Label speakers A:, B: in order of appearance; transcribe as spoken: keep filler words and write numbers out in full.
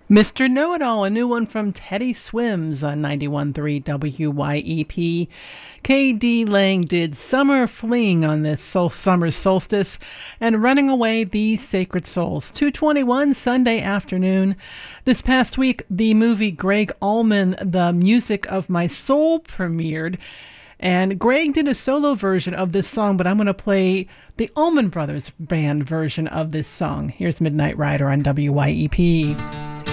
A: Mister Know-It-All, a new one from Teddy Swims on ninety-one point three W Y E P. K D. Lang did Summer Fleeing on this sol- summer solstice, and Running Away, These Sacred Souls. two twenty-one Sunday afternoon. This past week, the movie Greg Allman, The Music of My Soul, premiered. And Greg did a solo version of this song, but I'm going to play the Allman Brothers Band version of this song. Here's Midnight Rider on W Y E P.